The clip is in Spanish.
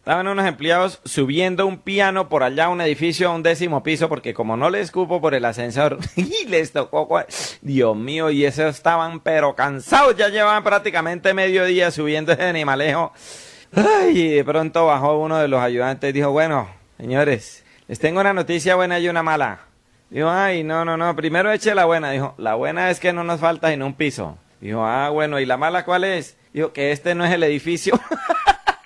Estaban unos empleados subiendo un piano por allá a un edificio a un 10º piso porque como no les cupo por el ascensor y les tocó, Dios mío, y esos estaban pero cansados, ya llevaban prácticamente medio día subiendo ese animalejo. Ay, y de pronto bajó uno de los ayudantes y dijo, bueno, señores, les tengo una noticia buena y una mala. Dijo, ay, no, primero eche la buena. Dijo, la buena es que no nos falta en un piso. Dijo, ah, bueno, ¿y la mala cuál es? Dijo, que este no es el edificio.